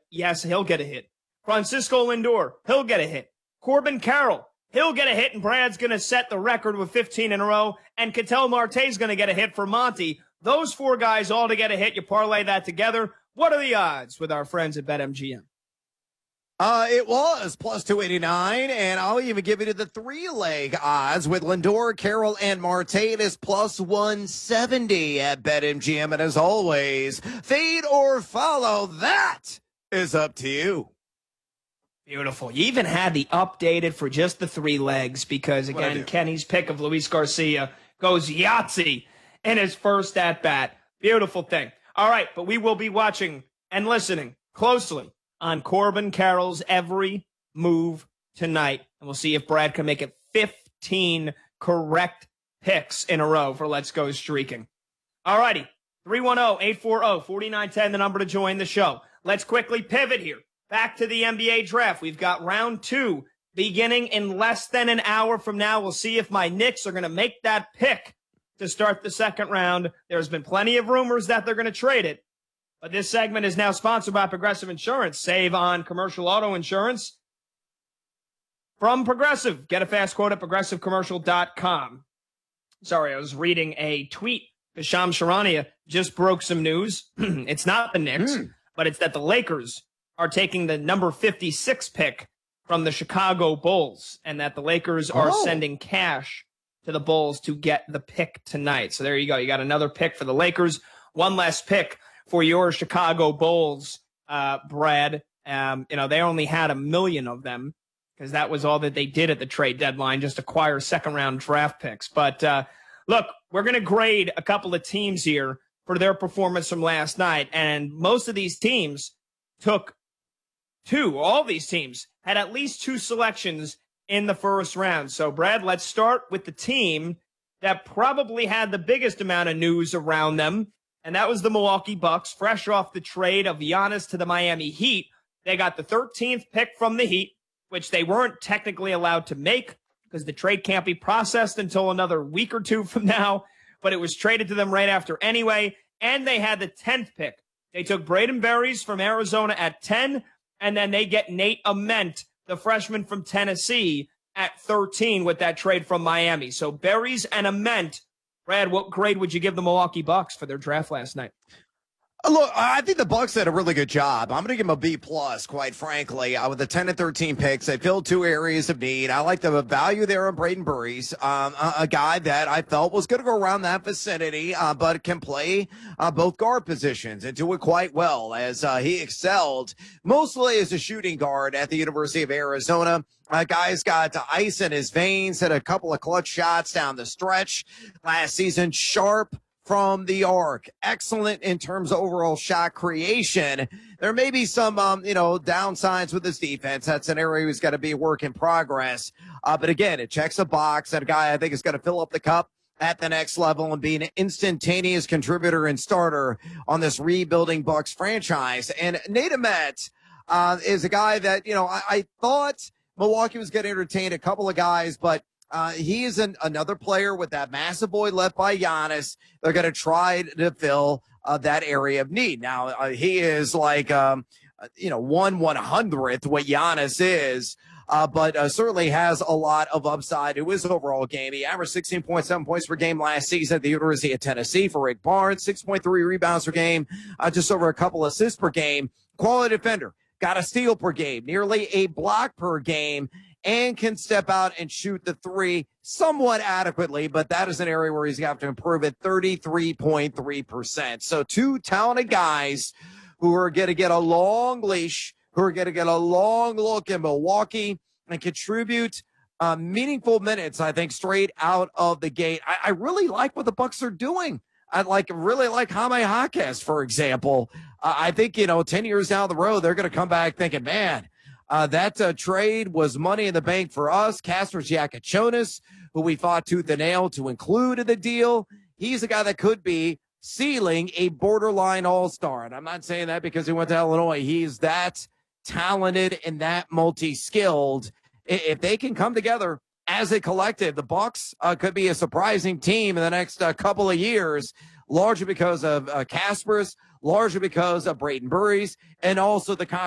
Yes, he'll get a hit. Francisco Lindor, he'll get a hit. Corbin Carroll, he'll get a hit, and Brad's going to set the record with 15 in a row, and Ketel Marte's going to get a hit for Monty. Those four guys all to get a hit. You parlay that together. What are the odds with our friends at BetMGM? It was plus 289, and I'll even give you the 3-leg odds with Lindor, Carroll, and Marte. It is plus 170 at BetMGM. And as always, fade or follow. That is up to you. Beautiful. You even had the updated for just the 3 legs because, again, Kenny's pick of Luis Garcia goes Yahtzee in his first at-bat. Beautiful thing. All right, but we will be watching and listening closely on Corbin Carroll's every move tonight. And we'll see if Brad can make it 15 correct picks in a row for Let's Go Streaking. All righty, 310-840-4910, the number to join the show. Let's quickly pivot here. Back to the NBA draft. We've got round 2 beginning in less than an hour from now. We'll see if my Knicks are going to make that pick to start the second round. There's been plenty of rumors that they're going to trade it. But this segment is now sponsored by Progressive Insurance. Save on commercial auto insurance from Progressive. Get a fast quote at progressivecommercial.com. Sorry, I was reading a tweet. Shams Charania just broke some news. It's not the Knicks, but it's that the Lakers are taking the number 56 pick from the Chicago Bulls, and that the Lakers are sending cash to the Bulls to get the pick tonight. So there you go. You got another pick for the Lakers. One less pick for your Chicago Bulls, Brad. They only had 1 million of them because that was all that they did at the trade deadline, just acquire second-round draft picks. But look, we're going to grade a couple of teams here for their performance from last night, and most of these teams took 2. All these teams had at least 2 selections in the first round. So, Brad, let's start with the team that probably had the biggest amount of news around them, and that was the Milwaukee Bucks, fresh off the trade of Giannis to the Miami Heat. They got the 13th pick from the Heat, which they weren't technically allowed to make because the trade can't be processed until another week or 2 from now, but it was traded to them right after anyway, and they had the 10th pick. They took Braden Berries from Arizona at 10, and then they get Nate Ament, the freshman from Tennessee, at 13 with that trade from Miami. So Berries and Ament. Brad, what grade would you give the Milwaukee Bucks for their draft last night? Look, I think the Bucks did a really good job. I'm going to give them a B+, quite frankly. With the 10 and 13 picks, they filled 2 areas of need. I like the value there on Braden Berries, a guy that I felt was going to go around that vicinity, but can play both guard positions and do it quite well, as he excelled mostly as a shooting guard at the University of Arizona. Guy's got ice in his veins, had a couple of clutch shots down the stretch last season, sharp from the arc, excellent in terms of overall shot creation. There may be some, downsides with his defense. That's an area he's got to be a work in progress. But again, it checks a box. That guy I think is going to fill up the cup at the next level and be an instantaneous contributor and starter on this rebuilding Bucks franchise. And Nate Ament is a guy that, I thought Milwaukee was going to entertain a couple of guys, but he is another player with that massive void left by Giannis. They're going to try to fill that area of need. Now, he is like, 1/100th what Giannis is, but certainly has a lot of upside to his overall game. He averaged 16.7 points per game last season at the University of Tennessee for Rick Barnes, 6.3 rebounds per game, just over a couple assists per game. Quality defender, got a steal per game, nearly a block per game, and can step out and shoot the 3 somewhat adequately, but that is an area where he's got to improve at 33.3%. So 2 talented guys who are going to get a long leash, who are going to get a long look in Milwaukee and contribute meaningful minutes, I think, straight out of the gate. I really like what the Bucks are doing. I really like Jaime Jaquez, for example. I think, 10 years down the road, they're going to come back thinking, man, that trade was money in the bank for us. Kasper Giacochonis, who we fought tooth and nail to include in the deal. He's a guy that could be ceiling a borderline all-star. And I'm not saying that because he went to Illinois. He's that talented and that multi-skilled. If they can come together as a collective, the Bucks could be a surprising team in the next couple of years, largely because of Kasper's, largely because of Braden Berries, and also the